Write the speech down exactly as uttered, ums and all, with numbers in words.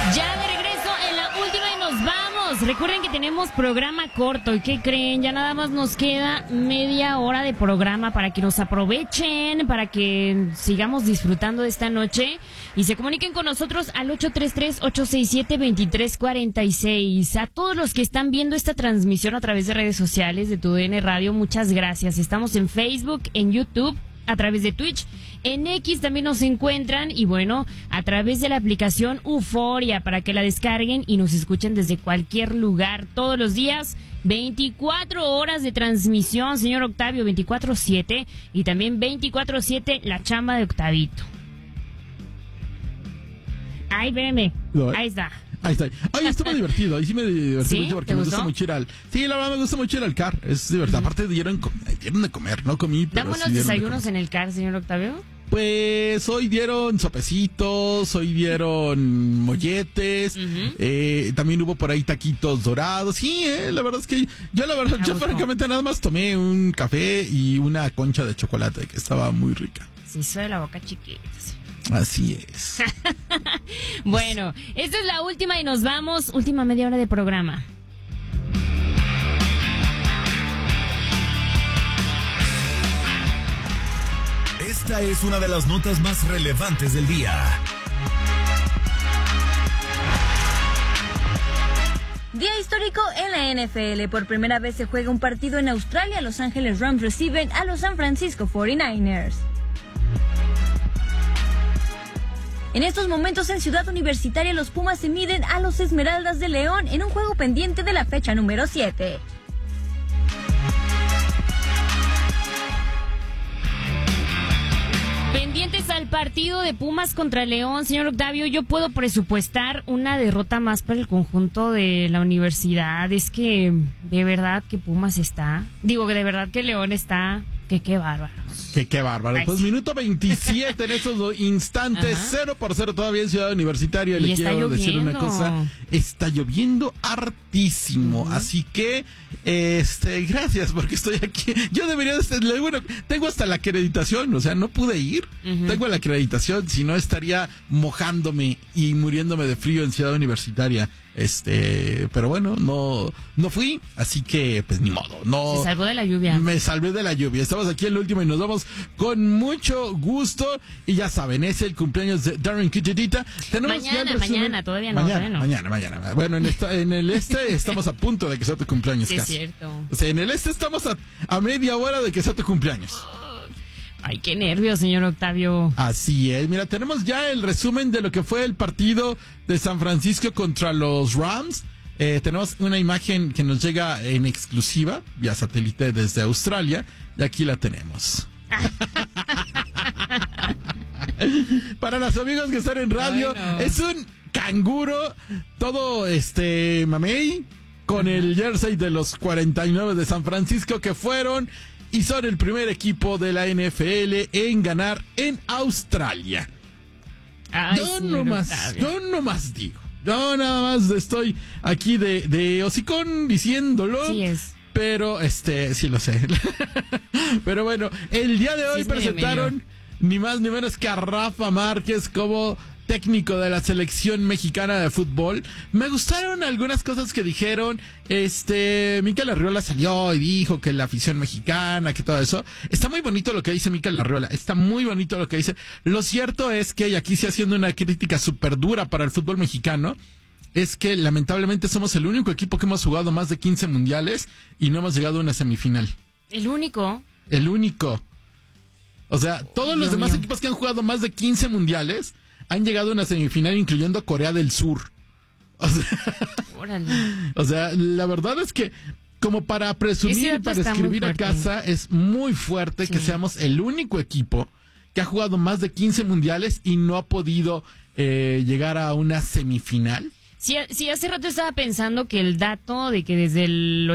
Ya de regreso en la última y nos vamos. Recuerden que tenemos programa corto. ¿Y qué creen? Ya nada más nos queda media hora de programa para que nos aprovechen, para que sigamos disfrutando de esta noche y se comuniquen con nosotros al ocho tres tres, ocho seis siete, dos tres cuatro seis. A todos los que están viendo esta transmisión a través de redes sociales de Tu D N Radio, muchas gracias. Estamos en Facebook, en YouTube, a través de Twitch, en X también nos encuentran y bueno, a través de la aplicación Euforia para que la descarguen y nos escuchen desde cualquier lugar todos los días. veinticuatro horas de transmisión, señor Octavio, veinticuatro siete y también veinticuatro siete la chamba de Octavito. Ay, espérame, No, ahí está. Ahí está. Ay, estuvo divertido. Ahí sí me divertí ¿Sí? mucho porque ¿Te me gustó? gusta mucho ir al... Sí, la verdad me gusta mucho ir al car. Es divertido. Uh-huh. Aparte dieron, com... dieron de comer. No comí, pero ¿Dan buenos sí dieron de desayunos comer. en el C A R, señor Octavio? Pues hoy dieron sopecitos, hoy dieron molletes, uh-huh. eh, también hubo por ahí taquitos dorados. Sí, eh, la verdad es que yo la verdad, yo francamente nada más tomé un café y una concha de chocolate que estaba muy rica. Sí, soy la boca chiquita. Así es. Bueno, esta es la última y nos vamos. Última media hora de programa. Esta es una de las notas más relevantes del día. Día histórico en la N F L. Por primera vez se juega un partido en Australia. Los Ángeles Rams reciben a los San Francisco cuarenta y nueve ers. En estos momentos en Ciudad Universitaria los Pumas se miden a los Esmeraldas de León en un juego pendiente de la fecha número siete. Pendientes al partido de Pumas contra León, señor Octavio, yo puedo presupuestar una derrota más para el conjunto de la universidad. Es que de verdad que Pumas está, digo que de verdad que León está, que qué bárbaro. Que qué bárbaro. Ay, pues sí. Minuto veintisiete en esos instantes, ajá. cero por cero todavía en Ciudad Universitaria. Y le quiero lloviendo. decir una cosa, está lloviendo hartísimo, uh-huh. así que, este, gracias porque estoy aquí. Yo debería de estar, bueno, tengo hasta la acreditación, o sea, no pude ir, uh-huh. tengo la acreditación, si no estaría mojándome y muriéndome de frío en Ciudad Universitaria. Este, pero bueno, no, no fui, así que pues ni modo, no. Se salvó de la lluvia. Me salvé de la lluvia. Estamos aquí en el último y nos vamos con mucho gusto. Y ya saben, es el cumpleaños de Darren Kitchedita. Mañana, mañana, todavía no. Mañana, todavía no. mañana, mañana. Bueno, en, esta, en el este estamos a punto de que sea tu cumpleaños. Sí, casi. es cierto. O sea, en el este estamos a, a media hora de que sea tu cumpleaños. Ay, qué nervios, señor Octavio. Así es. Mira, tenemos ya el resumen de lo que fue el partido de San Francisco contra los Rams. Eh, tenemos una imagen que nos llega en exclusiva, vía satélite desde Australia, y aquí la tenemos. Para los amigos que están en radio, ay, no. Es un canguro, todo este mamey, con ajá. el jersey de los cuarenta y nueve de San Francisco, que fueron y son el primer equipo de la N F L en ganar en Australia. Ay, yo no más, yo no más digo. Yo nada más estoy aquí de, de hocicón diciéndolo. Sí es. Pero, este, sí lo sé. Pero bueno, el día de hoy sí presentaron medio. ni más ni menos que a Rafa Márquez como técnico de la selección mexicana de fútbol. Me gustaron algunas cosas que dijeron. Este, Mikel Arriola salió y dijo que la afición mexicana, que todo eso. Está muy bonito lo que dice Mikel Arriola. Está muy bonito lo que dice. Lo cierto es que, y aquí sí haciendo una crítica súper dura para el fútbol mexicano, es que lamentablemente somos el único equipo que hemos jugado más de quince mundiales y no hemos llegado a una semifinal. ¿El único? El único. O sea, todos oh, los demás mío. equipos que han jugado más de quince mundiales han llegado a una semifinal, incluyendo Corea del Sur. O sea, o sea, la verdad es que como para presumir y para escribir a casa, es muy fuerte sí. que seamos el único equipo que ha jugado más de quince mundiales y no ha podido eh, llegar a una semifinal. Sí, sí, hace rato estaba pensando que el dato de que desde el